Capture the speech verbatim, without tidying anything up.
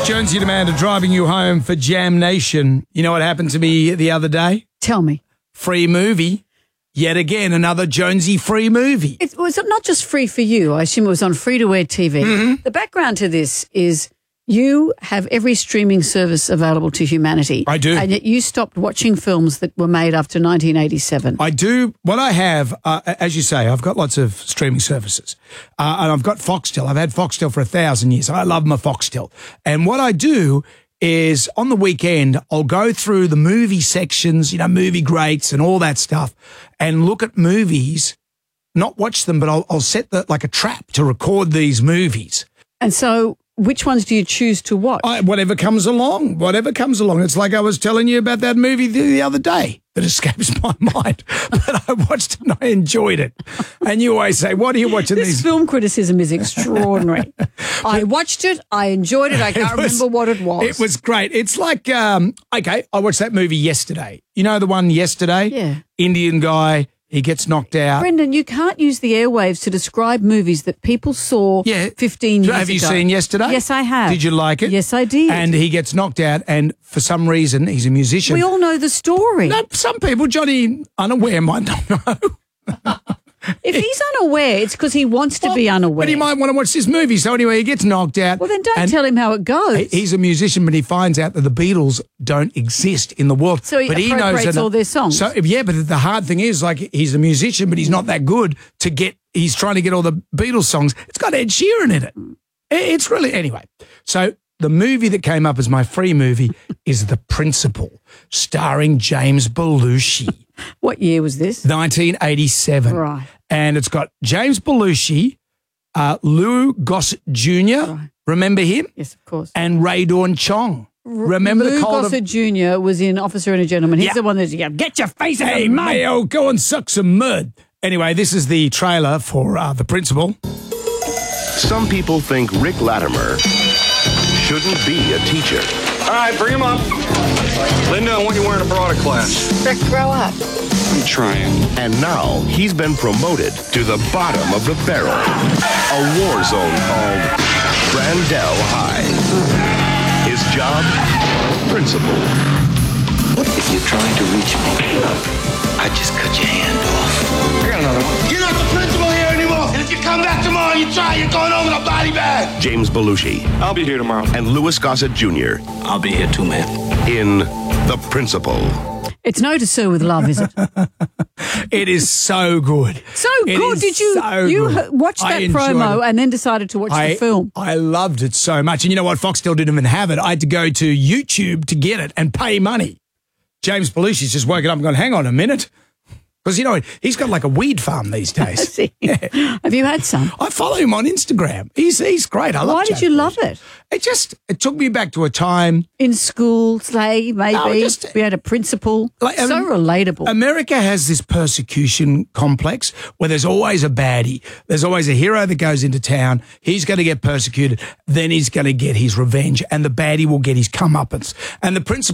It's Jonesy and Amanda driving you home for Jam Nation. You know what happened to me the other day? Tell me. Free movie. Yet again, another Jonesy free movie. It was not just free for you. I assume it was on free-to-air T V. Mm-hmm. The background to this is you have every streaming service available to humanity. I do. And yet you stopped watching films that were made after nineteen eighty-seven. I do. What I have, uh, as you say, I've got lots of streaming services. Uh, and I've got Foxtel. I've had Foxtel for a thousand years. I love my Foxtel. And what I do is on the weekend, I'll go through the movie sections, you know, movie greats and all that stuff, and look at movies, not watch them, but I'll, I'll set the, like a trap to record these movies. And so which ones do you choose to watch? I, whatever comes along, whatever comes along. It's like I was telling you about that movie the, the other day that escapes my mind, but I watched it and I enjoyed it. And you always say, what are you watching this these? film criticism is extraordinary. I watched it. I enjoyed it. I can't it was, remember what it was. It was great. It's like, um, okay, I watched that movie yesterday. You know the one yesterday? Yeah. Indian guy. He gets knocked out. Brendan, you can't use the airwaves to describe movies that people saw yeah. fifteen years ago. Have you seen yesterday? Yes, I have. Did you like it? Yes, I did. And he gets knocked out, and for some reason, he's a musician. We all know the story. No, some people, Johnny Unaware, might not know. If he's unaware, it's because he wants to well, be unaware. But he might want to watch this movie. So anyway, he gets knocked out. Well, then don't tell him how it goes. He's a musician, but he finds out that the Beatles don't exist in the world. So he but he appropriates knows that, all their songs. So yeah, but the hard thing is, like, he's a musician, but he's not that good to get. He's trying to get all the Beatles songs. It's got Ed Sheeran in it. It's really anyway. So the movie that came up as my free movie is The Principal, starring James Belushi. What year was this? nineteen eighty-seven. Right. And it's got James Belushi, uh, Lou Gossett Junior Right. Remember him? Yes, of course. And Ray Dawn Chong. Remember Lou the cold Gossett of... Junior was in Officer and a Gentleman. He's yeah. the one that's, yeah, get your face in hey, the mud. Hey, Mayo, go and suck some mud. Anyway, this is the trailer for uh, The Principal. Some people think Rick Latimer shouldn't be a teacher. All right, bring him up. Linda, I want you wearing a bra to class. Rick, grow up. I'm trying. And now he's been promoted to the bottom of the barrel. A war zone called Brandell High. His job? Principal. If you're trying to reach me, I just cut your hand off. I got another one. You're not the principal here anymore. And if you come back tomorrow and you try, you're going home in a body bag. James Belushi. I'll be here tomorrow. And Louis Gossett Junior I'll be here too, man. In The Principal. It's no to sir with love, is it? It is so good. So it good. Did you so you good. watch that promo it. and then decided to watch I, the film? I loved it so much. And you know what? Foxtel didn't even have it. I had to go to YouTube to get it and pay money. James Belushi's just woken up and gone, hang on a minute. Because, you know, he's got like a weed farm these days. Yeah. Have you had some? I follow him on Instagram. He's he's great. I love Why did James you Belushi. love it? It just, it took me back to a time. In school, say, maybe. No, just- we had a principal. Like, so um, relatable. America has this persecution complex where there's always a baddie. There's always a hero that goes into town. He's going to get persecuted. Then he's going to get his revenge. And the baddie will get his comeuppance. And the principal